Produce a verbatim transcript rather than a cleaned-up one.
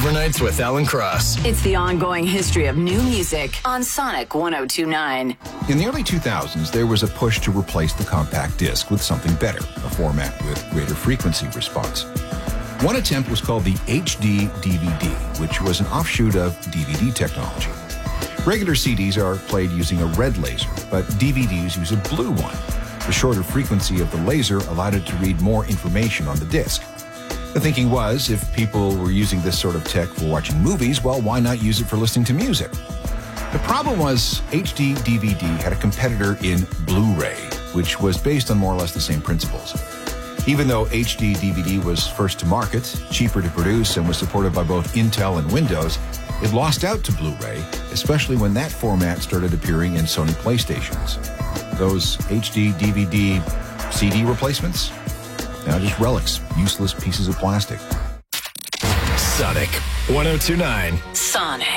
Overnights with Alan Cross. It's the ongoing history of new music on Sonic one oh two point nine. In the early two thousands, there was a push to replace the compact disc with something better, a format with greater frequency response. One attempt was called the H D D V D, which was an offshoot of D V D technology. Regular C Ds are played using a red laser, but D V Ds use a blue one. The shorter frequency of the laser allowed it to read more information on the disc. The thinking was, if people were using this sort of tech for watching movies, well, why not use it for listening to music? The problem was H D D V D had a competitor in Blu-ray, which was based on more or less the same principles. Even though H D D V D was first to market, cheaper to produce, and was supported by both Intel and Windows, it lost out to Blu-ray, especially when that format started appearing in Sony PlayStations. Those H D D V D C D replacements? Now just relics, useless pieces of plastic. Sonic one oh two point nine. Sonic.